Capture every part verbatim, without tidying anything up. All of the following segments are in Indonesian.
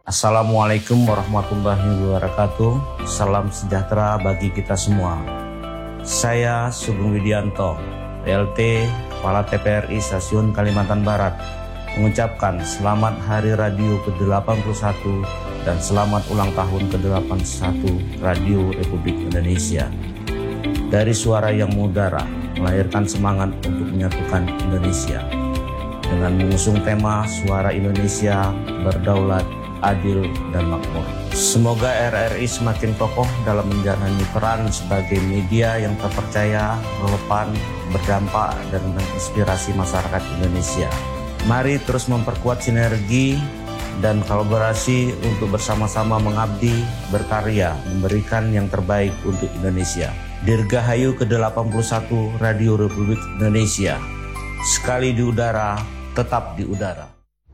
Assalamualaikum warahmatullahi wabarakatuh. Salam sejahtera bagi kita semua. Saya Sugeng Widianto, P L T Kepala T P R I Stasiun Kalimantan Barat, mengucapkan selamat Hari Radio ke delapan puluh satu dan selamat ulang tahun ke delapan puluh satu Radio Republik Indonesia. Dari suara yang mengudara, melahirkan semangat untuk menyatukan Indonesia dengan mengusung tema Suara Indonesia Berdaulat, Adil, dan Makmur. Semoga R R I semakin kokoh dalam menjalani peran sebagai media yang terpercaya, relevan, berdampak, dan menginspirasi masyarakat Indonesia. Mari terus memperkuat sinergi dan kolaborasi untuk bersama-sama mengabdi, berkarya, memberikan yang terbaik untuk Indonesia. Dirgahayu ke delapan puluh satu Radio Republik Indonesia. Sekali di udara, tetap di udara.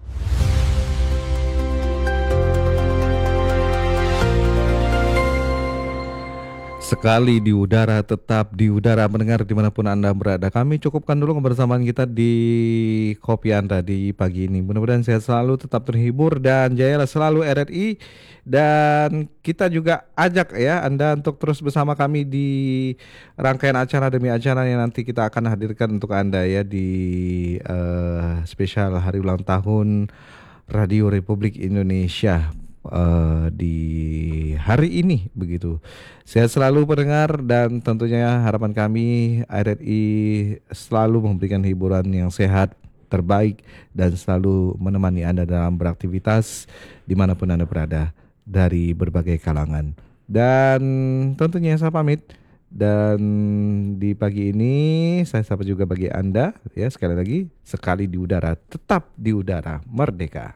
Sekali di udara, tetap di udara. Mendengar dimanapun Anda berada, kami cukupkan dulu kebersamaan kita di Kopi Anda di pagi ini. Mudah-mudahan sehat selalu, tetap terhibur, dan jayalah selalu R R I. Dan kita juga ajak ya Anda untuk terus bersama kami di rangkaian acara demi acara yang nanti kita akan hadirkan untuk Anda ya di uh, spesial hari ulang tahun Radio Republik Indonesia Uh, di hari ini begitu. Sehat selalu pendengar, dan tentunya harapan kami R R I selalu memberikan hiburan yang sehat, terbaik, dan selalu menemani Anda dalam beraktivitas dimanapun Anda berada dari berbagai kalangan. Dan tentunya saya pamit, dan di pagi ini saya sapa juga bagi Anda ya, sekali lagi, sekali di udara, tetap di udara, merdeka.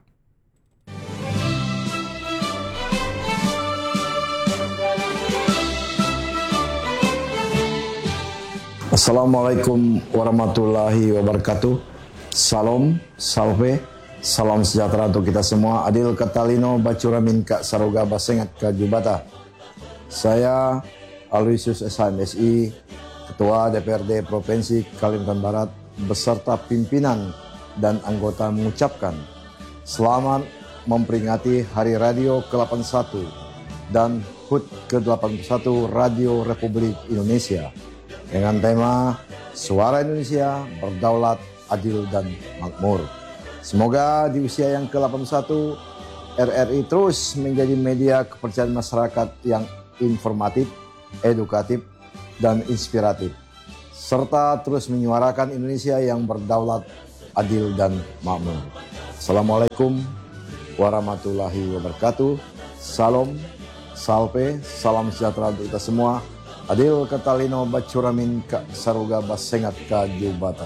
Assalamualaikum warahmatullahi wabarakatuh. Salam, salve, salam sejahtera untuk kita semua. Adil Katalino Bacuramin Kak Saroga Basengat Kak Jubata. Saya Aloysius S H M S I, Ketua D P R D Provinsi Kalimantan Barat, beserta pimpinan dan anggota mengucapkan selamat memperingati Hari Radio ke delapan puluh satu dan H U T ke delapan puluh satu Radio Republik Indonesia dengan tema Suara Indonesia Berdaulat, Adil, dan Makmur. Semoga di usia yang ke delapan puluh satu R R I terus menjadi media kepercayaan masyarakat yang informatif, edukatif, dan inspiratif, serta terus menyuarakan Indonesia yang berdaulat, adil, dan makmur. Assalamualaikum warahmatullahi wabarakatuh. Salam, salve, salam sejahtera untuk kita semua. Adil Katalino Bacuramin Kak Saroga Basengat Kak Jubata.